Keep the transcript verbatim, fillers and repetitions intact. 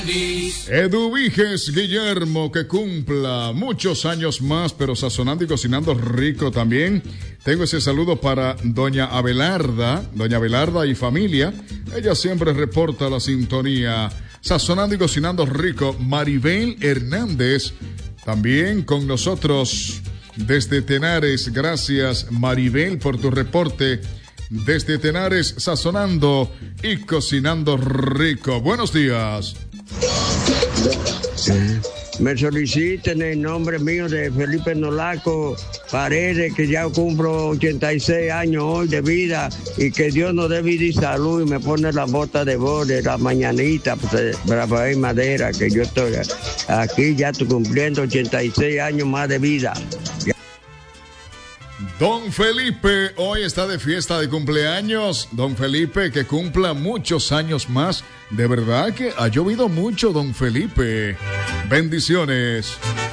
Eduviges Guillermo, que cumpla muchos años más, pero sazonando y cocinando rico también. Tengo ese saludo para doña Abelarda, doña Abelarda y familia. Ella siempre reporta la sintonía. Sazonando y cocinando rico. Maribel Hernández, también con nosotros desde Tenares. Gracias, Maribel, por tu reporte. Desde Tenares, sazonando y cocinando rico. Buenos días. Me soliciten el nombre mío de Felipe Nolaco Paredes, que ya cumplo ochenta y seis años hoy de vida, y que Dios nos dé vida y salud, y me pone la bota de borde, la mañanita, pues, brava y madera, que yo estoy aquí ya estoy cumpliendo ochenta y seis años más de vida. Don Felipe hoy está de fiesta de cumpleaños. Don Felipe, que cumpla muchos años más. De verdad que ha llovido mucho, don Felipe. Bendiciones.